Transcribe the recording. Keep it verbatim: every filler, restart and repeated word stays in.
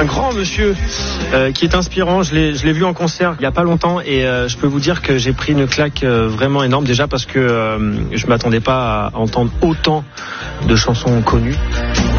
grand monsieur euh, qui est inspirant. Je l'ai, je l'ai vu en concert il y a pas longtemps et euh, je peux vous dire que j'ai pris une claque euh, vraiment énorme déjà parce que euh, je m'attendais pas à entendre autant de chansons connues.